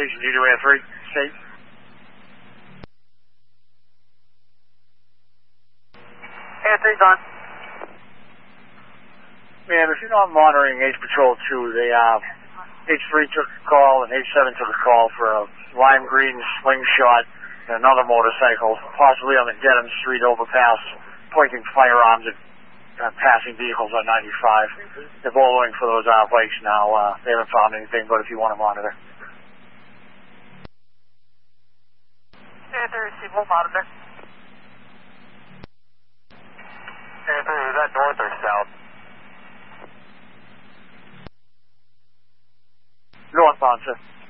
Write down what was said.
Station Junior Air 3, state. Air 3's on. Man, if you're not monitoring H Patrol 2, they, H3 took a call and H7 took a call for a lime green slingshot and another motorcycle, possibly on the Dedham Street overpass, pointing firearms at passing vehicles on 95. They're bowling for those bikes now. They haven't found anything, but if you want to monitor. Air 3 receive, we'll monitor. Air 3, is that north or south? Northbound, sir.